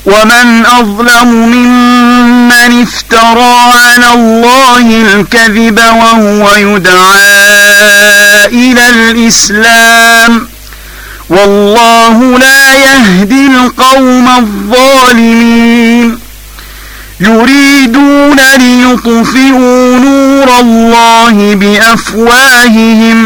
ومن أظلم ممن افترى على الله الكذب وهو يدعى إلى الإسلام والله لا يهدي القوم الظالمين يريدون ليطفئوا نور الله بأفواههم